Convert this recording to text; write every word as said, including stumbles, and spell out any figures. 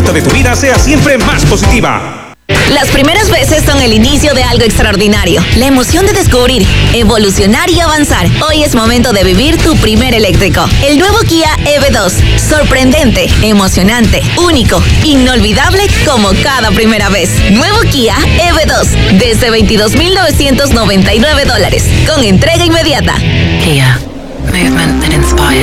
ruta de tu vida sea siempre más positiva. Las primeras veces son el inicio de algo extraordinario. La emoción de descubrir, evolucionar y avanzar. Hoy es momento de vivir tu primer eléctrico. El nuevo Kia E V dos. Sorprendente, emocionante, único, inolvidable como cada primera vez. Nuevo Kia E V dos. Desde veintidós mil novecientos noventa y nueve dólares. Con entrega inmediata. Kia. Movement that inspires.